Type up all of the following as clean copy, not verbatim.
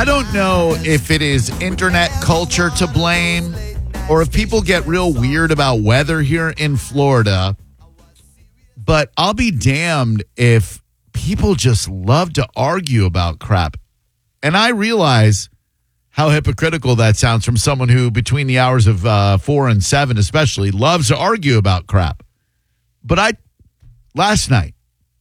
I don't know if it is internet culture to blame or if people get real weird about weather here in Florida, but I'll be damned if people just love to argue about crap. And I realize how hypocritical that sounds from someone who, between the hours of 4 and 7 especially, loves to argue about crap. But last night,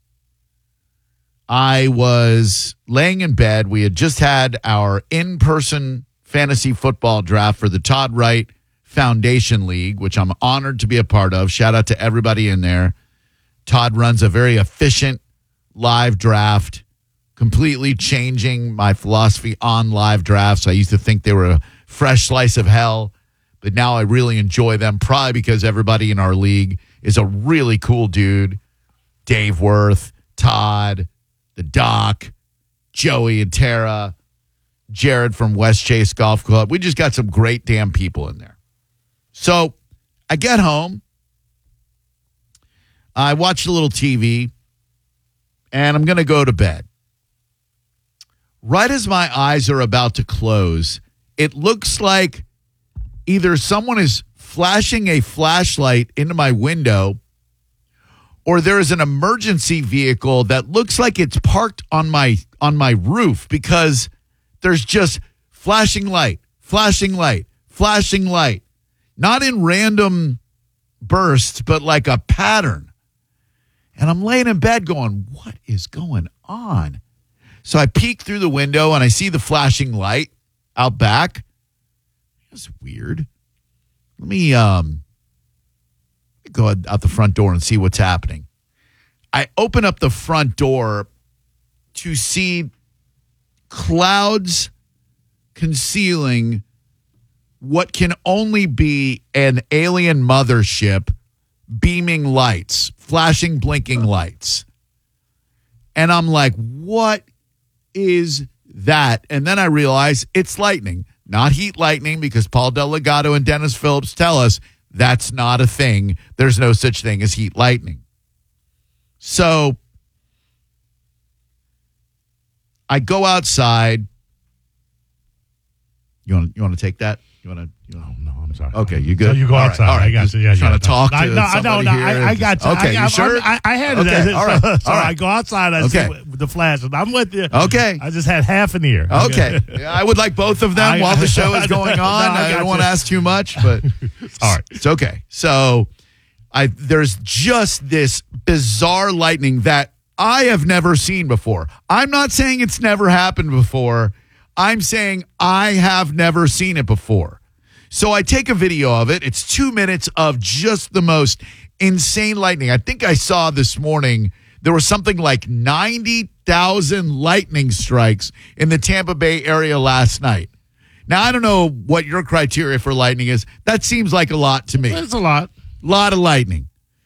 I was laying in bed. We had just had our in-person fantasy football draft for the Todd Wright Foundation League, which I'm honored to be a part of. Shout out to everybody in there. Todd runs a very efficient live draft, completely changing my philosophy on live drafts. I used to think they were a fresh slice of hell, but now I really enjoy them, probably because everybody in our league is a really cool dude. Dave Worth, Todd, the Doc, Joey and Tara, Jared from West Chase Golf Club. We just got some great damn people in there. So I get home. I watch a little TV, and I'm going to go to bed. Right as my eyes are about to close, it looks like either someone is flashing a flashlight into my window or there is an emergency vehicle that looks like it's parked on my roof because there's just flashing light, flashing light, flashing light. Not in random bursts, but like a pattern. And I'm laying in bed going, what is going on? So I peek through the window and I see the flashing light out back. It's weird. Let me go out the front door and see what's happening. I open up the front door to see clouds concealing what can only be an alien mothership beaming lights, flashing, blinking lights. And I'm like, what is that? And then I realize it's lightning, not heat lightning, because Paul Delgado and Dennis Phillips tell us that's not a thing. There's no such thing as heat lightning. So I go outside. You want to take that? No, I'm sorry. Okay, you good? So you go outside. All right. I got you. Yeah, trying to talk to somebody here. I got you. Okay, you sure? I had it. Okay, all right. So I go outside. I see with the flash. I'm with you. Okay. I just had half an ear. Okay. I would like both of them while the show is going on. I don't want to ask too much, but all right. It's okay. So there's just this bizarre lightning that I have never seen before. I'm not saying it's never happened before. I'm saying I have never seen it before. So I take a video of it. It's 2 minutes of just the most insane lightning. I think I saw this morning there was something like 90,000 lightning strikes in the Tampa Bay area last night. Now, I don't know what your criteria for lightning is. That seems like a lot to me. It's a lot. Lot of lightning.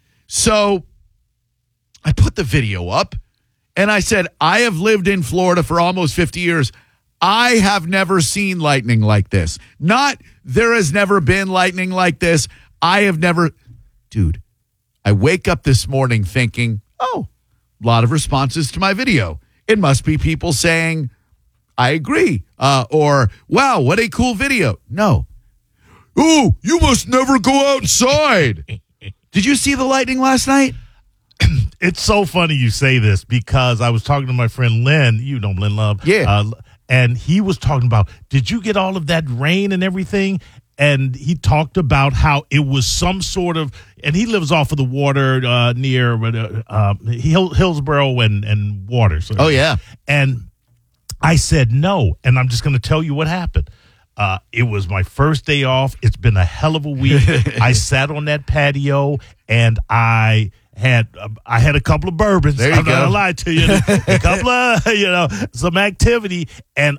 So I put the video up and I said, I have lived in Florida for almost 50 years. I have never seen lightning like this. Not there has never been lightning like this. I have never. Dude, I wake up this morning thinking, oh, a lot of responses to my video. It must be people saying, I agree. Or, wow, what a cool video. No. Oh, you must never go outside. Did you see the lightning last night? It's so funny you say this because I was talking to my friend Lynn. You know Lynn Love. Yeah. And he was talking about, did you get all of that rain and everything? And he talked about how it was some sort of, and he lives off of the water near Hillsborough and water. So, oh, yeah. And I said no, and I'm just going to tell you what happened. It was my first day off. It's been a hell of a week. I sat on that patio, and I had a couple of bourbons. There you I'm go. not gonna lie to you. A couple of some activity, and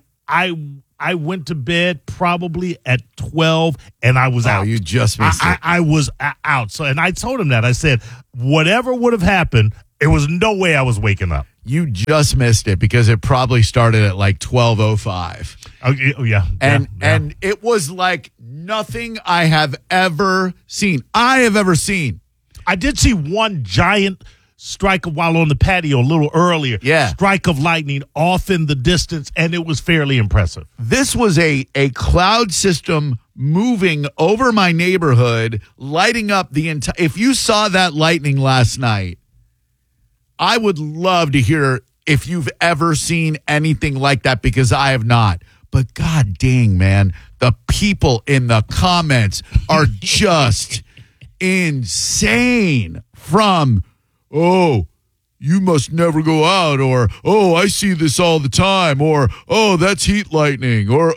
I went to bed probably at 12, and I was out. Oh, you just missed it. I was out. So, and I told him that. I said, whatever would have happened, there was no way I was waking up. You just missed it because it probably started at like 12:05. Oh yeah. And it was like nothing I have ever seen. I did see one giant strike of while on the patio a little earlier. Yeah. Strike of lightning off in the distance, and it was fairly impressive. This was a cloud system moving over my neighborhood, lighting up the entire. If you saw that lightning last night, I would love to hear if you've ever seen anything like that, because I have not. But god dang, man, the people in the comments are just insane. From, oh, you must never go out, or, oh, I see this all the time, or, oh, that's heat lightning, or,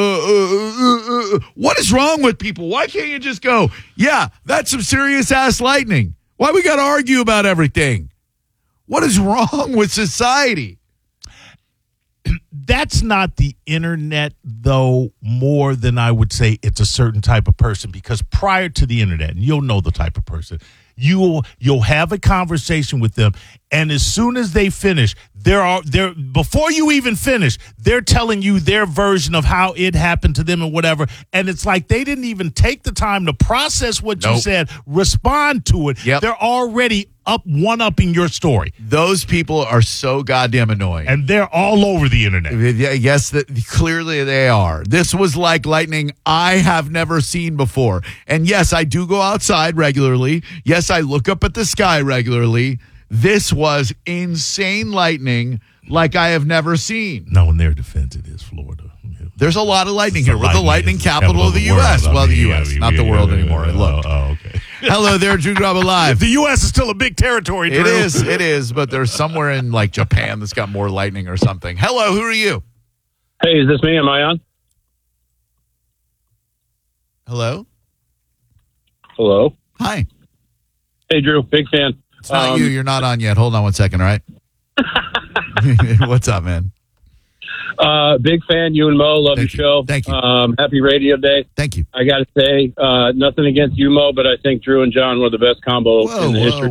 what is wrong with people? Why can't you just go, yeah, that's some serious ass lightning? Why we got to argue about everything? What is wrong with society? That's not the internet, though, more than I would say it's a certain type of person, because prior to the internet, and you'll know the type of person, you'll have a conversation with them, and as soon as they finish, before you even finish, they're telling you their version of how it happened to them and whatever, and it's like they didn't even take the time to process what you said, respond to it. Yep. They're already one-upping your story. Those people are so goddamn annoying. And they're all over the internet. Yes, clearly they are. This was like lightning I have never seen before. And yes, I do go outside regularly. Yes, I look up at the sky regularly. This was insane lightning like I have never seen. No, in their defense, it is Florida. There's a lot of lightning here. We're the lightning capital of the U.S. Well, the U.S., not the world anymore. Look. Oh, okay. Hello there, Drew Graba Live. The U.S. is still a big territory, Drew. It is, but there's somewhere in like Japan that's got more lightning or something. Hello, who are you? Hey, is this me? Am I on? Hello? Hello. Hi. Hey, Drew. Big fan. It's not you. You're not on yet. Hold on one second, all right? What's up, man? Big fan. You and Mo. Love your show. Thank you. Happy Radio Day. Thank you. I got to say, nothing against you, Mo, but I think Drew and John were the best combo in the history.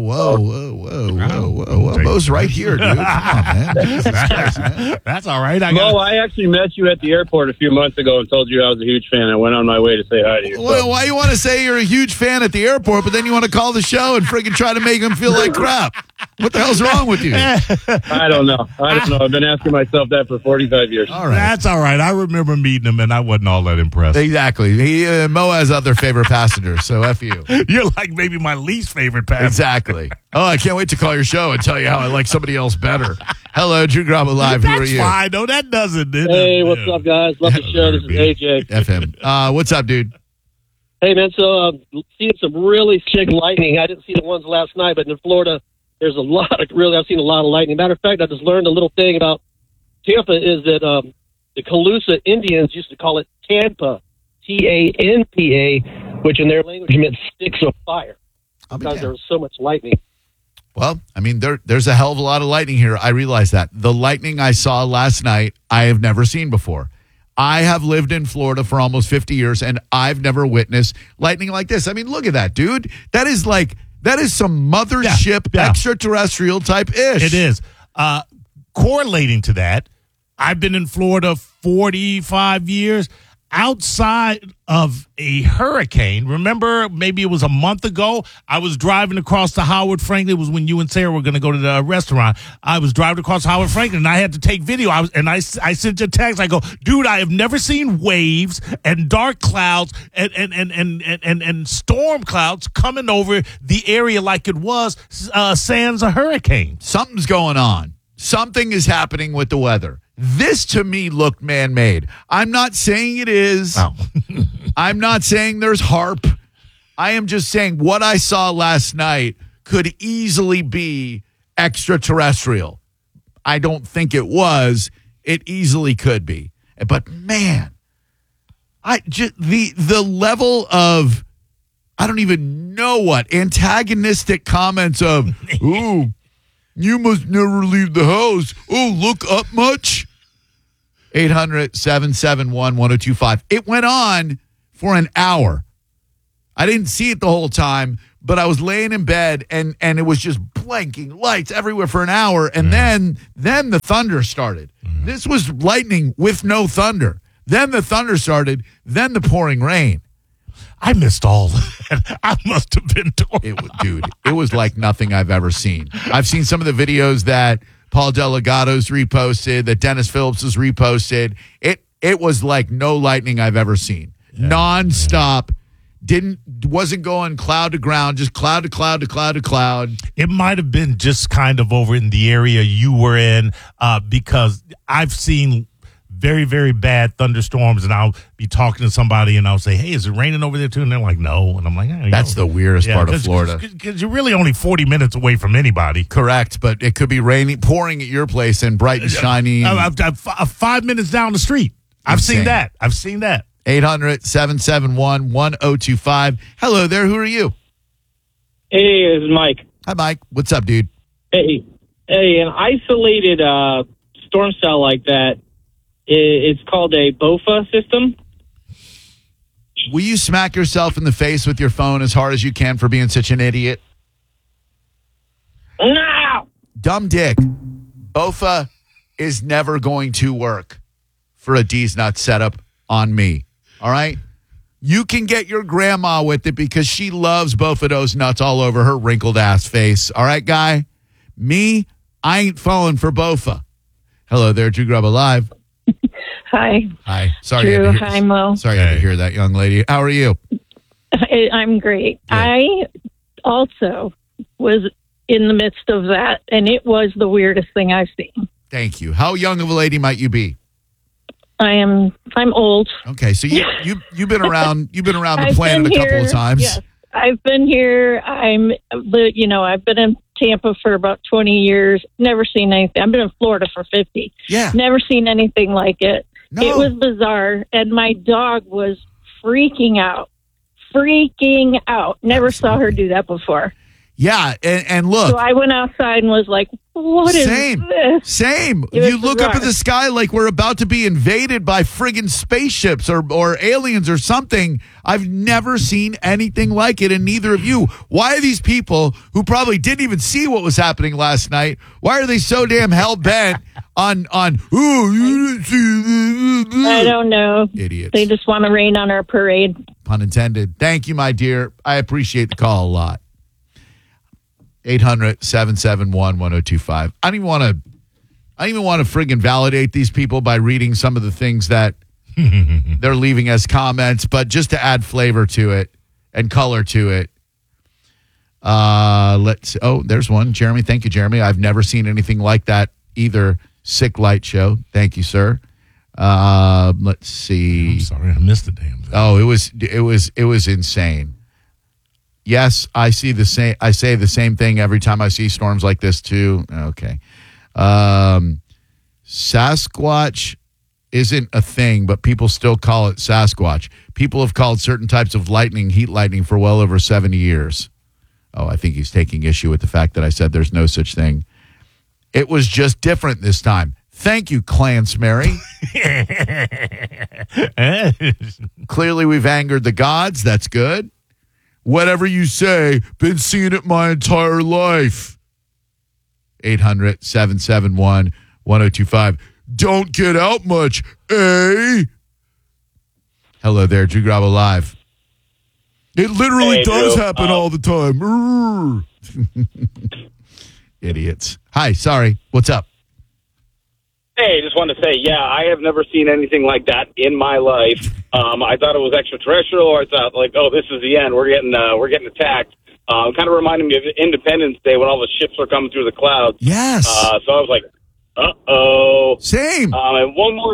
Whoa. Mo's right here, dude. Come on, man. Jesus Christ, man. That's all right. Mo, I actually met you at the airport a few months ago and told you I was a huge fan. I went on my way to say hi to you. Well, why you want to say you're a huge fan at the airport, but then you want to call the show and freaking try to make him feel like crap? What the hell's wrong with you? I don't know. I've been asking myself that for 45 years. All right. That's all right. I remember meeting him, and I wasn't all that impressed. Exactly. Mo has other favorite passengers, so F you. You're like maybe my least favorite passenger. Exactly. Oh, I can't wait to call your show and tell you how I like somebody else better. Hello, Drew Graba Live. Who are you? That's fine. No, that doesn't. Hey, what's up, guys? Love the show. This is AJ. FM. What's up, dude? Hey, man, so seeing some really sick lightning. I didn't see the ones last night, but in Florida, there's a lot of, really, I've seen a lot of lightning. Matter of fact, I just learned a little thing about Tampa is that the Calusa Indians used to call it Tampa, Tampa, which in their language meant sticks of fire because there was so much lightning. Well, I mean, there's a hell of a lot of lightning here. I realize that. The lightning I saw last night, I have never seen before. I have lived in Florida for almost 50 years, and I've never witnessed lightning like this. I mean, look at that, dude. That is some mothership extraterrestrial type ish. It is. Correlating to that, I've been in Florida 45 years. Outside of a hurricane, remember maybe it was a month ago, I was driving across the Howard Franklin. It was when you and Sarah were going to go to the restaurant. I was driving across Howard Franklin, and I had to take video. I sent you a text. I go, dude, I have never seen waves and dark clouds and storm clouds coming over the area like it was sans a hurricane. Something's going on. Something is happening with the weather. This, to me, looked man-made. I'm not saying it is. Oh. I'm not saying there's HARP. I am just saying what I saw last night could easily be extraterrestrial. I don't think it was. It easily could be. But, man, the level of, I don't even know what, antagonistic comments of, ooh, you must never leave the house. Oh, look up much? 800-771-1025. It went on for an hour. I didn't see it the whole time, but I was laying in bed, and it was just blinking lights everywhere for an hour, and then the thunder started. This was lightning with no thunder. Then the thunder started, then the pouring rain. I missed all of that. I must have been torn. Dude, it was like nothing I've ever seen. I've seen some of the videos that Paul Delgado's reposted, that Dennis Phillips has reposted. It was like no lightning I've ever seen. Nonstop. Wasn't going cloud to ground, just cloud to cloud to cloud to cloud. It might have been just kind of over in the area you were in, because I've seen very, very bad thunderstorms, and I'll be talking to somebody, and I'll say, hey, is it raining over there too? And they're like, no. And I'm like, that's the weirdest part of Florida. Because you're really only 40 minutes away from anybody. Correct, but it could be raining, pouring at your place and bright and shiny. I'm 5 minutes down the street. I've seen that. 800-771-1025. Hello there. Who are you? Hey, this is Mike. Hi, Mike. What's up, dude? Hey, an isolated storm cell like that, it's called a BOFA system. Will you smack yourself in the face with your phone as hard as you can for being such an idiot? No! Dumb dick. BOFA is never going to work for a D's Nuts setup on me. All right? You can get your grandma with it because she loves both of those nuts all over her wrinkled ass face. All right, guy? Me, I ain't falling for BOFA. Hello there, Drew Grub Alive. Hi. Hi. Sorry. Drew, hi, Mo. Sorry I had to hear that, young lady. How are you? I'm great. Good. I also was in the midst of that, and it was the weirdest thing I've seen. Thank you. How young of a lady might you be? I'm old. Okay, so you've been around the I've planet been a couple here, of times. Yes, I've been here. I've been in Tampa for about 20 years. Never seen anything. I've been in Florida for 50. Yeah. Never seen anything like it. No. It was bizarre, and my dog was freaking out. Never saw her do that before. Yeah, and look. So I went outside and was like, what is this? Same. It was You look bizarre. up at the sky like we're about to be invaded by friggin' spaceships or aliens or something. I've never seen anything like it, and neither of you. Why are these people who probably didn't even see what was happening last night, why are they so damn hell-bent on you didn't see this? I don't know. Idiots. They just want to rain on our parade. Pun intended. Thank you, my dear. I appreciate the call a lot. 800-771-1025. I don't even want to friggin' validate these people by reading some of the things that they're leaving as comments, but just to add flavor to it and color to it. There's one. Jeremy. Thank you, Jeremy. I've never seen anything like that either. Sick Light Show. Thank you, sir. Let's see. I'm sorry, I missed the damn thing. Oh, it was insane. Yes, I see the same. I say the same thing every time I see storms like this too. Okay. Sasquatch isn't a thing, but people still call it Sasquatch. People have called certain types of lightning heat lightning for well over 70 years. Oh, I think he's taking issue with the fact that I said there's no such thing. It was just different this time. Thank you, Clarence Mary. Clearly, we've angered the gods. That's good. Whatever you say, been seeing it my entire life. 800-771-1025. Don't get out much, eh? Hello there, Drew Grabo Live. It literally does happen all the time. Idiots. Hi, sorry. What's up? Hey, just wanted to say, I have never seen anything like that in my life. I thought it was extraterrestrial, or I thought, like, oh, this is the end. We're getting attacked. Kind of reminded me of Independence Day when all the ships were coming through the clouds. Yes. So I was like, uh-oh. Same. And one more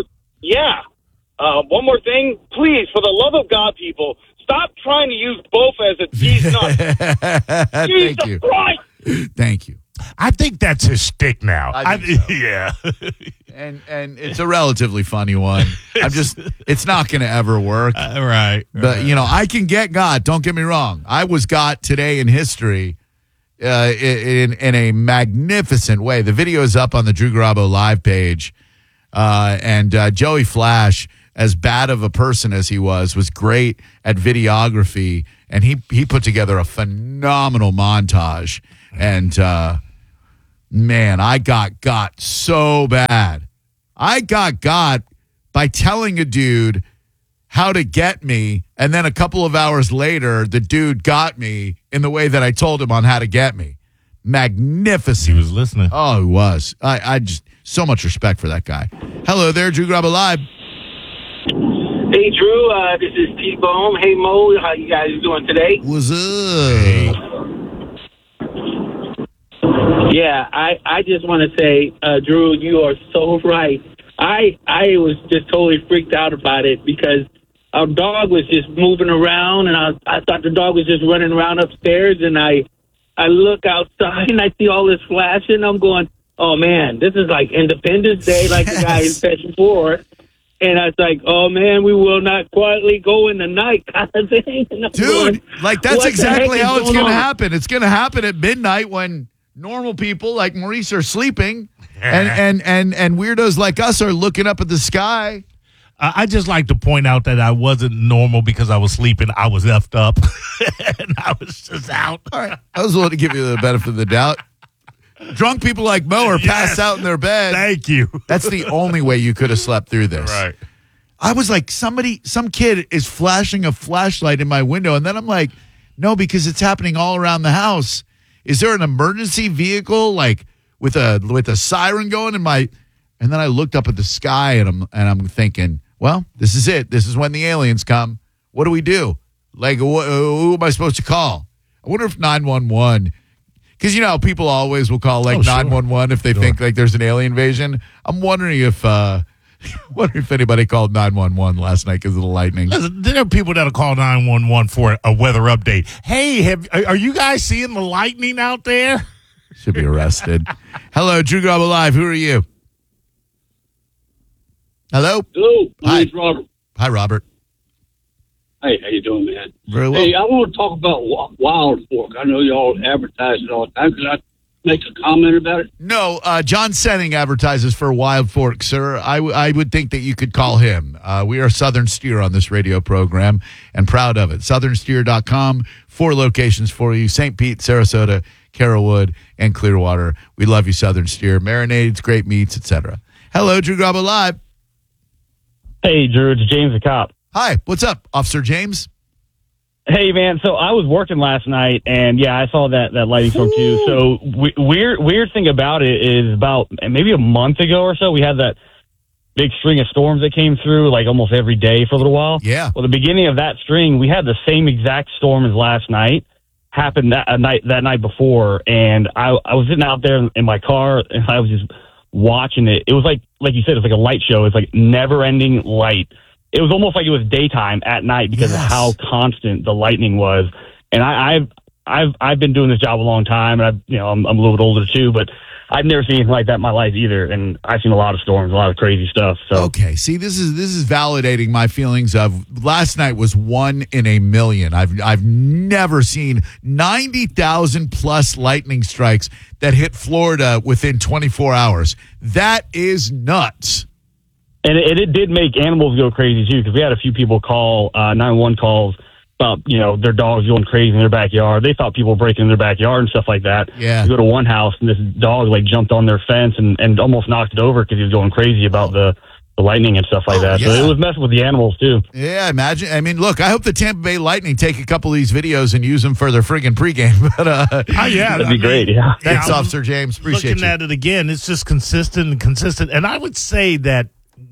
thing. Please, for the love of God, people, stop trying to use both as a D's Nuts. Thank you. Christ! Thank you. I think that's his shtick now. I think so. Yeah. And it's a relatively funny one. It's not going to ever work. Right. But, I can get got. Don't get me wrong. I was got today in history in a magnificent way. The video is up on the Drew Garabo Live page. And Joey Flash, as bad of a person as he was great at videography. And he put together a phenomenal montage. And, man, I got so bad. I got by telling a dude how to get me. And then a couple of hours later, the dude got me in the way that I told him on how to get me. Magnificent. He was listening. Oh, he was. I just, so much respect for that guy. Hello there, Drew Grub Alive. Hey, Drew. This is T-Bone. Hey, Mo. How you guys doing today? What's up? Yeah, I just want to say, Drew, you are so right. I was just totally freaked out about it because our dog was just moving around, and I thought the dog was just running around upstairs, and I look outside, and I see all this flashing. I'm going, oh, man, this is like Independence Day, like the guy in Section 4. And I was like, oh, man, we will not quietly go in the night kind of thing. Dude, going, like that's exactly how it's going to on? happen. It's going to happen at midnight when normal people like Maurice are sleeping and weirdos like us are looking up at the sky. I just like to point out that I wasn't normal because I was sleeping. I was effed up, and I was just out. All right. I was willing to give you the benefit of the doubt. Drunk people like Mo are passed out in their bed. Thank you. That's the only way you could have slept through this. Right. I was like, some kid is flashing a flashlight in my window. And then I'm like, no, because it's happening all around the house. Is there an emergency vehicle like with a siren going in my, and then I looked up at the sky and I'm thinking, well, this is it. This is when the aliens come. What do we do? Like, who am I supposed to call? I wonder if 911, because you know how people always will call like 911 if they think like there's an alien invasion. I'm wondering if anybody called 911 last night because of the lightning. Listen, there are people that'll call 911 for a weather update. Hey, are you guys seeing the lightning out there? Should be arrested. Hello, Drew Grub Alive. Who are you? Hello. Hello. My Hi. name's Robert. Hi, Robert. Hey, how you doing, man? Very well. Hey, I want to talk about Wild Fork. I know y'all advertise it all the time. Can I make a comment about it? No, John Senning advertises for Wild Fork, sir. I would think that you could call him. We are Southern Steer on this radio program and proud of it. SouthernSteer.com, 4 locations for you. St. Pete, Sarasota, Carrollwood, and Clearwater. We love you, Southern Steer. Marinades, great meats, etc. Hello, Drew Grub Alive. Hey, Drew, it's James the cop. Hi, what's up, Officer James? Hey, man. So I was working last night, and yeah, I saw that lightning storm too. So weird thing about it is about maybe a month ago or so, we had that big string of storms that came through like almost every day for a little while. Yeah. Well, the beginning of that string, we had the same exact storm as last night happened that night before, and I was sitting out there in my car, and I was just watching it. It was like you said, it's like a light show. It's like never-ending light. It was almost like it was daytime at night because of how constant the lightning was. And I've been doing this job a long time, and I'm a little bit older too, but I've never seen anything like that in my life either. And I've seen a lot of storms, a lot of crazy stuff. So okay, see, this is validating my feelings of last night was 1 in a million. I've never seen 90,000 plus lightning strikes that hit Florida within 24 hours. That is nuts. And it did make animals go crazy too, because we had a few people call 911 calls about their dogs going crazy in their backyard. They thought people were breaking in their backyard and stuff like that. Yeah. We go to one house and this dog like jumped on their fence and almost knocked it over because he was going crazy about the lightning and stuff like that. Yeah. So it was messing with the animals too. Yeah, imagine. I mean, look, I hope the Tampa Bay Lightning take a couple of these videos and use them for their friggin' pregame. But Yeah, that'd be great. Yeah. thanks, I was Officer James. Appreciate looking you. at it again, it's just consistent. And I would say that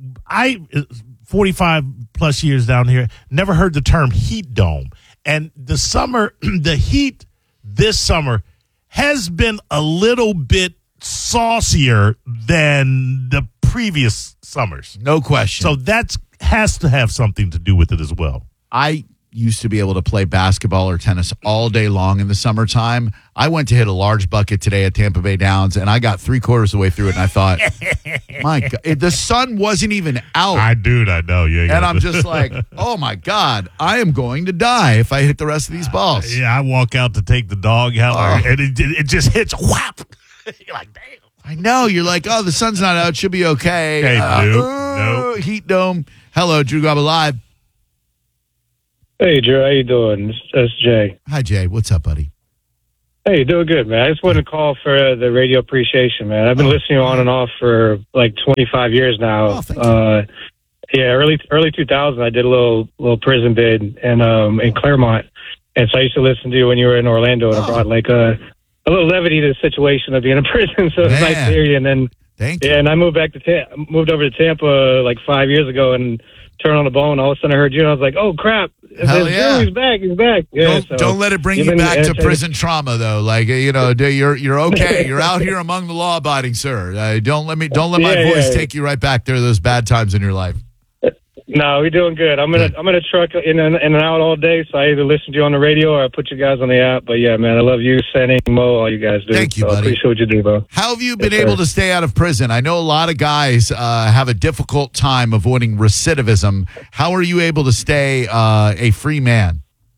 45 plus years down here, never heard the term heat dome. And the heat this summer has been a little bit saucier than the previous summers. No question. So that has to have something to do with it as well. I used to be able to play basketball or tennis all day long in the summertime. I went to hit a large bucket today at Tampa Bay Downs, and I got 3/4 of the way through it, and I thought, my God, the sun wasn't even out. I know. Yeah, and I'm just like, oh, my God, I am going to die if I hit the rest of these balls. I walk out to take the dog out, and it just hits whap. You're like, damn. I know. You're like, oh, the sun's not out. Should be okay. Nope. Heat dome. Hello, Drew Grub Alive. Hey, Drew, how you doing? It's Jay. Hi, Jay. What's up, buddy? Hey, doing good, man. I just wanted to call for the radio appreciation, man. I've been listening on and off for like 25 years now. Oh, thank you. early 2000s, I did a little prison bid and in Claremont, and so I used to listen to you when you were in Orlando, and I brought like a little levity to the situation of being in prison. So it was nice to hear you. And then and I moved back to moved over to Tampa like 5 years ago, and turned on the phone. All of a sudden, I heard you, and I was like, "Oh crap! Hell yeah. He's back! He's back!" Yeah, don't let it bring you back to prison trauma, though. Like you're okay. You're out here among the law-abiding, sir. Don't let my voice take you right back there to those bad times in your life. No, we're doing good. I'm in a truck in and out all day, so I either listen to you on the radio or I put you guys on the app. But yeah, man, I love you, Senny, Mo, all you guys do. Thank you, buddy. I appreciate what you do, bro. How have you been able to stay out of prison? I know a lot of guys have a difficult time avoiding recidivism. How are you able to stay a free man?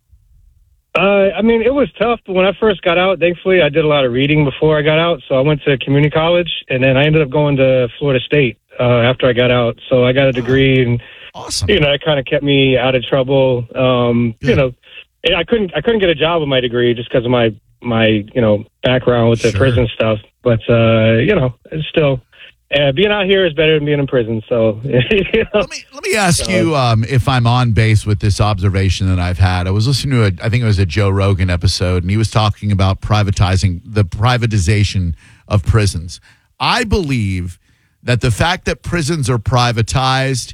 I mean, it was tough, but when I first got out, thankfully, I did a lot of reading before I got out. So I went to community college, and then I ended up going to Florida State after I got out. So I got a degree, and awesome. It kind of kept me out of trouble. I couldn't get a job with my degree just because of my background with the prison stuff. But it's still being out here is better than being in prison. So let me ask you if I'm on base with this observation that I've had. I was listening to I think it was a Joe Rogan episode, and he was talking about the privatization of prisons. I believe that the fact that prisons are privatized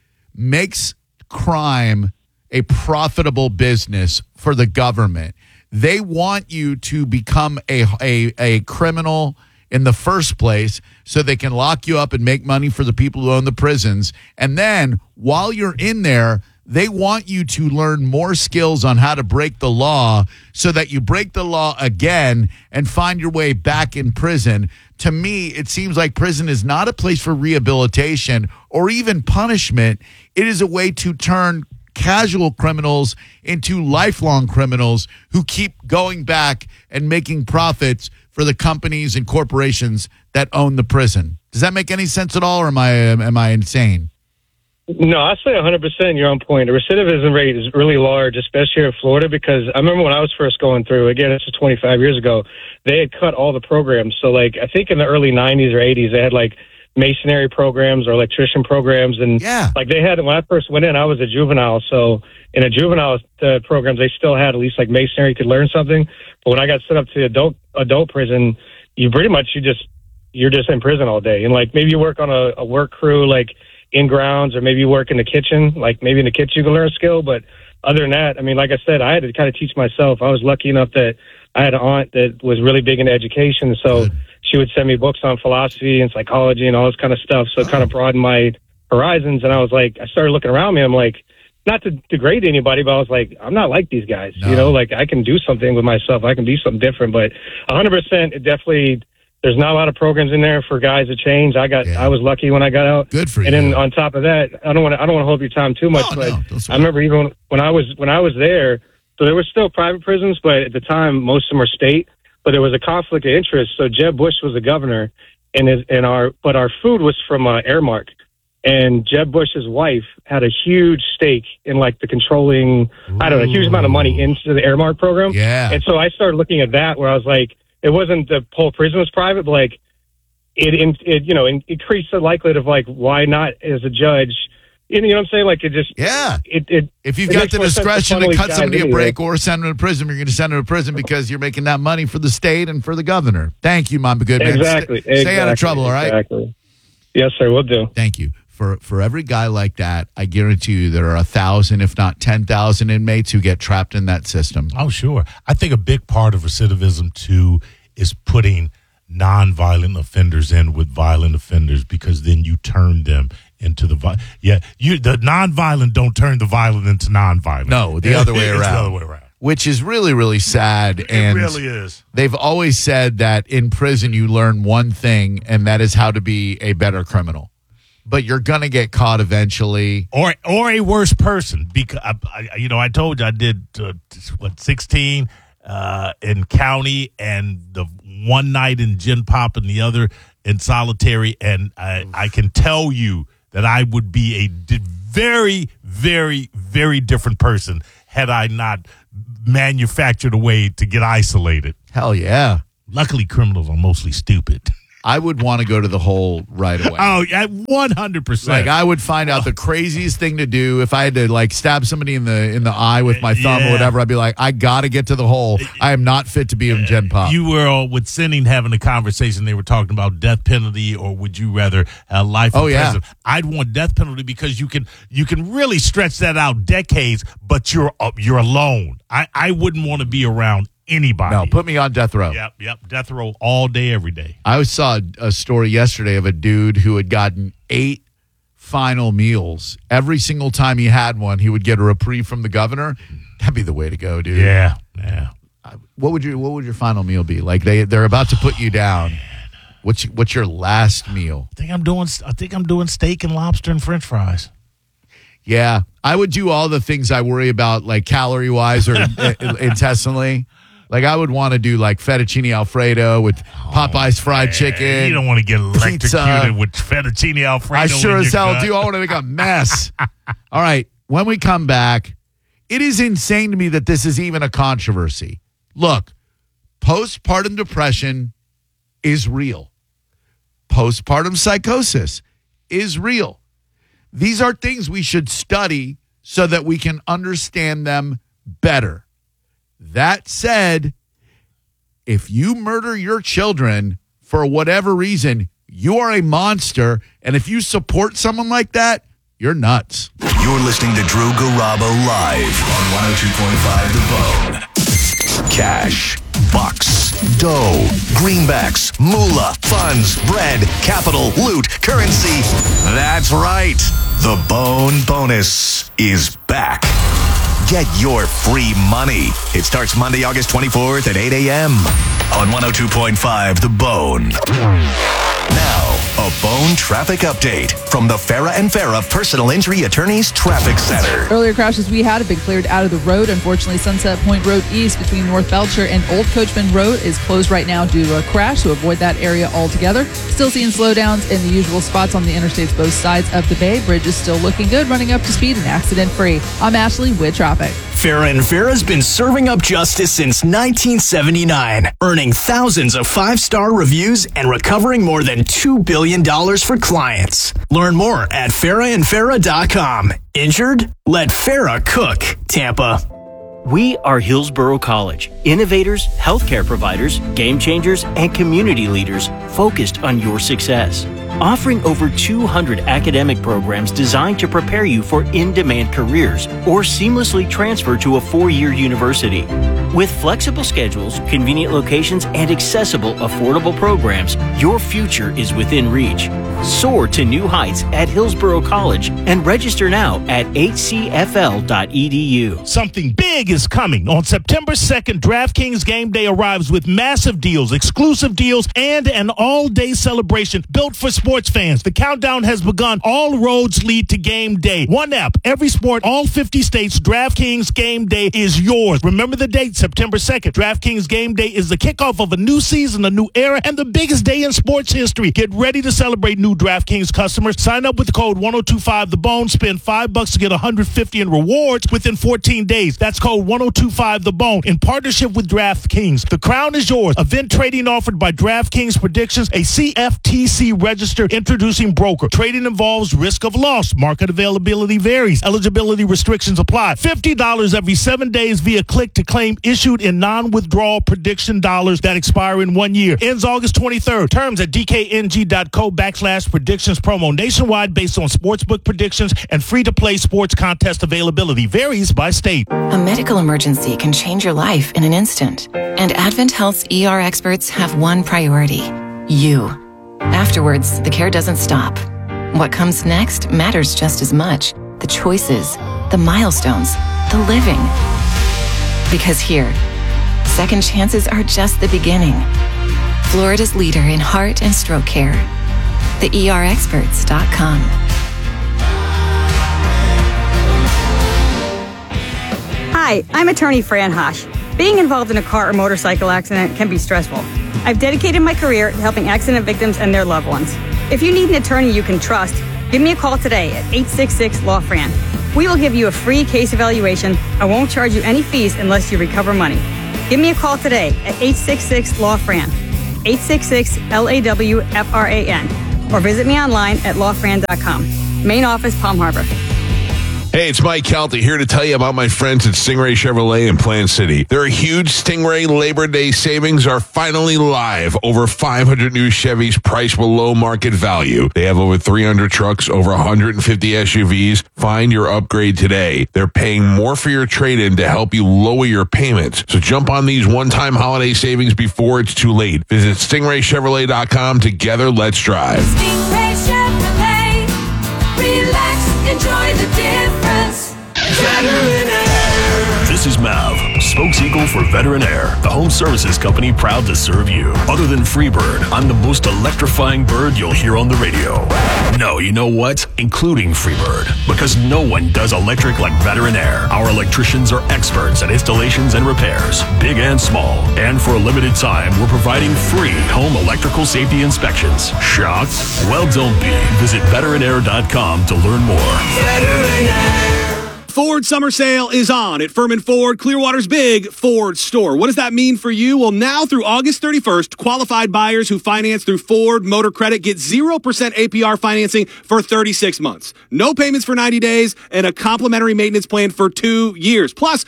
makes crime a profitable business for the government. They want you to become a criminal in the first place so they can lock you up and make money for the people who own the prisons. And then while you're in there, they want you to learn more skills on how to break the law so that you break the law again and find your way back in prison. To me, it seems like prison is not a place for rehabilitation or even punishment. It is a way to turn casual criminals into lifelong criminals who keep going back and making profits for the companies and corporations that own the prison. Does that make any sense at all, or am I insane? No, I say 100% you're on point. The recidivism rate is really large, especially here in Florida, because I remember when I was first going through, again, this was 25 years ago, they had cut all the programs. So, like, I think in the early 90s or 80s, they had, like, masonry programs or electrician programs. And, like, they had, when I first went in, I was a juvenile. So, in a juvenile programs, they still had at least, like, masonry, you could learn something. But when I got set up to adult prison, you're just in prison all day. And, like, maybe you work on a work crew, like, in grounds, or maybe you work in the kitchen. Like, maybe in the kitchen you can learn a skill, but other than that, I mean, like I said, I had to kind of teach myself. I was lucky enough that I had an aunt that was really big into education, so she would send me books on philosophy and psychology and all this kind of stuff, so it kind of broadened my horizons. And I was like, I started looking around me, I'm like, not to degrade anybody, but I was like, I'm not like these guys. Like, I can do something with myself, I can be something different. But 100%, it definitely, there's not a lot of programs in there for guys to change. I was lucky when I got out. Good for you. And then on top of that, I don't want to hold your time too much, but I remember even when I was there, so there were still private prisons, but at the time most of them were state. But there was a conflict of interest. So Jeb Bush was the governor, but our food was from Airmark, and Jeb Bush's wife had a huge stake in, like, the controlling, a huge amount of money into the Airmark program. Yeah. And so I started looking at that, where I was like, it wasn't the whole prison was private, but, like, it increased the likelihood of, like, why not as a judge? You know what I'm saying? Like, it just if you've got the discretion to cut somebody a break or send them to prison, you're going to send them to prison because you're making that money for the state and for the governor. Thank you, Mama Goodman. Exactly. Stay out of trouble, all right? Exactly. Yes, sir. We'll do. Thank you. For every guy like that, I guarantee you there are 1,000, if not 10,000 inmates who get trapped in that system. Oh, sure. I think a big part of recidivism, too, is putting nonviolent offenders in with violent offenders, because then you turn them into the the nonviolent don't turn the violent into nonviolent. No, the other way around. It's the other way around. Which is really, really sad. It really is. They've always said that in prison you learn one thing, and that is how to be a better criminal. But you're going to get caught eventually. Or a worse person. Because, I told you I did, 16 in county, and the one night in Gen Pop and the other in solitary. And I can tell you that I would be a very, very, very different person had I not manufactured a way to get isolated. Hell yeah. Luckily, criminals are mostly stupid. I would want to go to the hole right away. Oh, yeah, 100%. Like I would find out the craziest thing to do if I had to like stab somebody in the eye with my thumb or whatever. I'd be like, I got to get to the hole. I am not fit to be in Gen Pop. You were with Sinning having a conversation. They were talking about death penalty, or would you rather life in prison? I'd want death penalty because you can really stretch that out decades, but you're alone. I wouldn't want to be around anybody. No, put me on death row. Yep. Death row all day, every day. I saw a story yesterday of a dude who had gotten 8 final meals. Every single time he had one, he would get a reprieve from the governor. That'd be the way to go, dude. Yeah. What would your final meal be? Like they're about to put you down. What's your last meal? I think I'm doing steak and lobster and French fries. Yeah, I would do all the things I worry about, like calorie-wise or intestinally. Like, I would want to do, like, fettuccine Alfredo with Popeye's fried chicken. You don't want to get electrocuted pizza. With fettuccine Alfredo. I sure as hell do. I want to make a mess. All right, when we come back, it is insane to me that this is even a controversy. Look, postpartum depression is real. Postpartum psychosis is real. These are things we should study so that we can understand them better. That said, if you murder your children for whatever reason, you are a monster. And if you support someone like that, you're nuts. You're listening to Drew Garabo live on 102.5 The Bone. Cash, bucks, dough, greenbacks, moolah, funds, bread, capital, loot, currency. That's right. The Bone Bonus is back. Get your free money. It starts Monday, August 24th at 8 a.m. on 102.5 The Bone. Now, a Bone traffic update from the Farah and Farah Personal Injury Attorneys Traffic Center. Earlier crashes we had have been cleared out of the road. Unfortunately, Sunset Point Road East between North Belcher and Old Coachman Road is closed right now due to a crash, so avoid that area altogether. Still seeing slowdowns in the usual spots on the interstates both sides of the bay. Bridge is still looking good, running up to speed and accident-free. I'm Ashley with traffic. Farah and Farah's been serving up justice since 1979, earning thousands of 5-star reviews and recovering more than $2 billion for clients. Learn more at farahandfarah.com. Injured? Let Farah cook. Tampa. We are Hillsborough College, innovators, healthcare providers, game changers, and community leaders focused on your success. Offering over 200 academic programs designed to prepare you for in-demand careers or seamlessly transfer to a 4-year university. With flexible schedules, convenient locations, and accessible, affordable programs, your future is within reach. Soar to new heights at Hillsborough College and register now at hcfl.edu. Something big is coming. On September 2nd, DraftKings Game Day arrives with massive deals, exclusive deals, and an all-day celebration built for sports fans. The countdown has begun. All roads lead to Game Day. One app, every sport, all 50 states. DraftKings Game Day is yours. Remember the date, September 2nd. DraftKings Game Day is the kickoff of a new season, a new era, and the biggest day in sports history. Get ready to celebrate new DraftKings customers. Sign up with the code 1025TheBone. Spend $5 to get $150 in rewards within 14 days. That's code 1025TheBone in partnership with DraftKings. The crown is yours. Event trading offered by DraftKings Predictions, a CFTC registered introducing broker. Trading involves risk of loss. Market availability varies. Eligibility restrictions apply. $50 every 7 days via click to claim issued in non-withdrawal prediction dollars that expire in 1 year. Ends August 23rd. Terms at dkng.co/predictions promo. Nationwide based on sportsbook predictions and free-to-play sports contest availability. Varies by state. A medical emergency can change your life in an instant. And Advent Health's ER experts have one priority: you. Afterwards, the care doesn't stop. What comes next matters just as much. The choices, the milestones, the living. Because here, second chances are just the beginning. Florida's leader in heart and stroke care. TheERexperts.com. Hi, I'm attorney Fran Hosh. Being involved in a car or motorcycle accident can be stressful. I've dedicated my career to helping accident victims and their loved ones. If you need an attorney you can trust, give me a call today at 866-LAW-FRAN. We will give you a free case evaluation and won't charge you any fees unless you recover money. Give me a call today at 866-LAW-FRAN. 866-LAW-FRAN. Or visit me online at lawfran.com. Main office, Palm Harbor. Hey, it's Mike Kelty here to tell you about my friends at Stingray Chevrolet in Plant City. Their huge Stingray Labor Day savings are finally live. Over 500 new Chevys priced below market value. They have over 300 trucks, over 150 SUVs. Find your upgrade today. They're paying more for your trade-in to help you lower your payments. So jump on these one-time holiday savings before it's too late. Visit StingrayChevrolet.com. Together, let's drive. Stingray Chevrolet. Relax, enjoy the difference. Veteran Air. This is Mav, spokeseagle for Veteran Air, the home services company proud to serve you. Other than Freebird, I'm the most electrifying bird you'll hear on the radio. No, you know what? Including Freebird, because no one does electric like Veteran Air. Our electricians are experts at installations and repairs, big and small. And for a limited time, we're providing free home electrical safety inspections. Shocked? Well, don't be. Visit veteranair.com to learn more. Veteran Air. Ford summer sale is on at Furman Ford, Clearwater's big Ford store. What does that mean for you? Well, now through August 31st, qualified buyers who finance through Ford Motor Credit get 0% APR financing for 36 months. No payments for 90 days and a complimentary maintenance plan for 2 years. Plus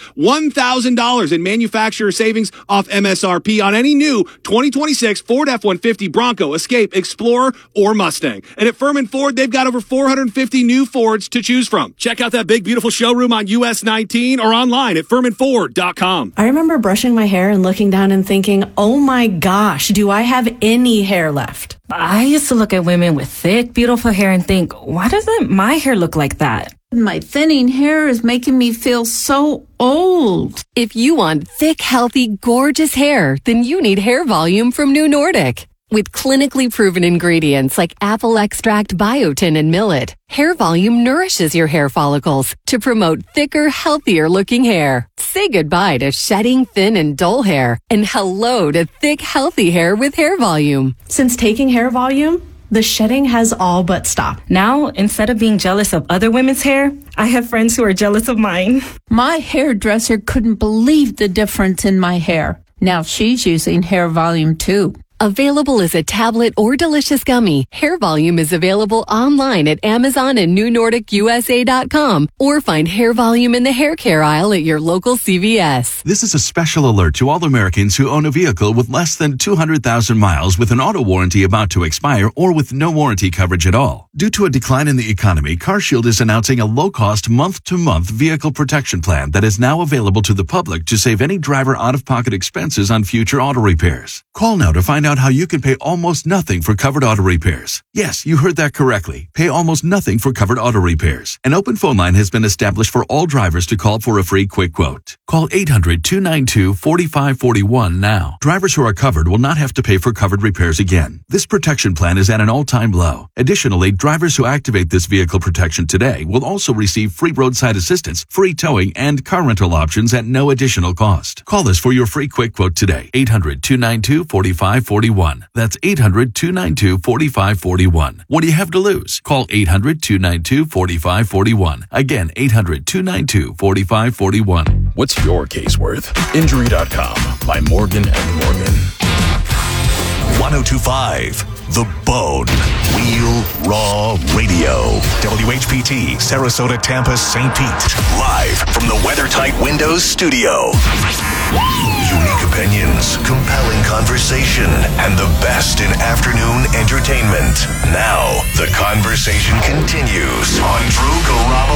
$1,000 in manufacturer savings off MSRP on any new 2026 Ford F-150, Bronco, Escape, Explorer, or Mustang. And at Furman Ford, they've got over 450 new Fords to choose from. Check out that big, beautiful showroom on US 19 or online at FurmanFord.com. I remember brushing my hair and looking down and thinking, oh my gosh, do I have any hair left? I used to look at women with thick, beautiful hair and think, why doesn't my hair look like that? My thinning hair is making me feel so old. If you want thick, healthy, gorgeous hair, then you need Hair Volume from New Nordic. With clinically proven ingredients like apple extract, biotin, and millet, Hair Volume nourishes your hair follicles to promote thicker, healthier looking hair. Say goodbye to shedding, thin, and dull hair, and hello to thick, healthy hair with Hair Volume. Since taking Hair Volume, the shedding has all but stopped. Now, instead of being jealous of other women's hair, I have friends who are jealous of mine. My hairdresser couldn't believe the difference in my hair. Now she's using Hair Volume too. Available as a tablet or delicious gummy, Hair Volume is available online at Amazon and NewNordicUSA.com, or find Hair Volume in the hair care aisle at your local CVS. This is a special alert to all Americans who own a vehicle with less than 200,000 miles with an auto warranty about to expire or with no warranty coverage at all. Due to a decline in the economy, CarShield is announcing a low-cost month-to-month vehicle protection plan that is now available to the public to save any driver out-of-pocket expenses on future auto repairs. Call now to find out how you can pay almost nothing for covered auto repairs. Yes, you heard that correctly. Pay almost nothing for covered auto repairs. An open phone line has been established for all drivers to call for a free quick quote. Call 800-292-4541 now. Drivers who are covered will not have to pay for covered repairs again. This protection plan is at an all-time low. Additionally, drivers who activate this vehicle protection today will also receive free roadside assistance, free towing, and car rental options at no additional cost. Call us for your free quick quote today. 800-292-4541. That's 800-292-4541. What do you have to lose? Call 800-292-4541. Again, 800-292-4541. What's your case worth? Injury.com by Morgan & Morgan. 1025 The Bone. Real Raw Radio. WHPT, Sarasota, Tampa, St. Pete. Live from the WeatherTight Windows studio. Unique opinions, compelling conversation, and the best in afternoon entertainment. Now, the conversation continues on Drew Garabo